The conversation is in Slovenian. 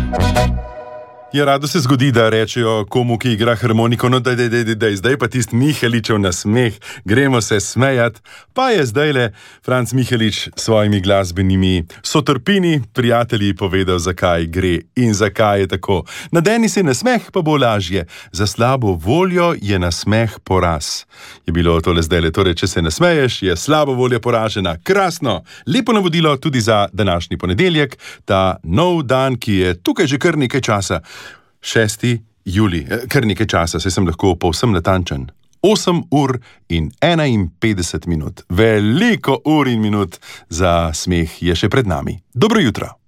Ja, rado se zgodi, da rečejo komu, ki igra harmoniko, no daj, zdaj pa tisti Miheličev nasmeh, gremo se smejat. Pa je zdajle Franc Mihelič s svojimi glasbenimi sotrpini prijatelji povedal, zakaj gre in zakaj je tako. Nadeni se nasmeh, pa bo lažje. Za slabo voljo je nasmeh poraz. Je bilo tole zdajle, torej, če se nasmeješ, je slabo volja poražena. Krasno! Lepo navodilo tudi za današnji ponedeljek, ta nov dan, ki je tukaj že kar nekaj časa. 6. julij, kar nekaj časa, saj sem lahko povsem natančen. 8 ur in 51 minut. Veliko ur in minut za smeh je še pred nami. Dobro jutro.